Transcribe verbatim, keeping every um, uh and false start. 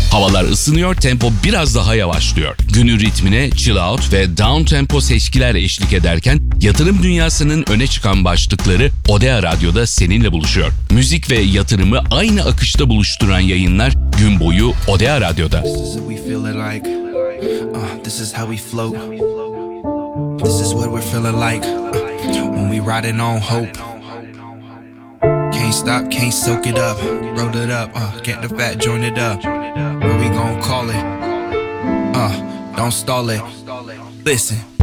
Havalar ısınıyor, tempo biraz daha yavaşlıyor. Günün ritmine chill out ve down tempo seçkiler eşlik ederken yatırım dünyasının öne çıkan başlıkları Odea Radyo'da seninle buluşuyor. Müzik ve yatırımı aynı akışta buluşturan yayınlar gün boyu Odea Radyo'da. This is how we float. This is what we're feeling like uh, when we riding on hope. Can't stop, can't soak it up. Roll it up, uh, get the fat, join it up. What we gon' call it? Uh, don't stall it. Listen.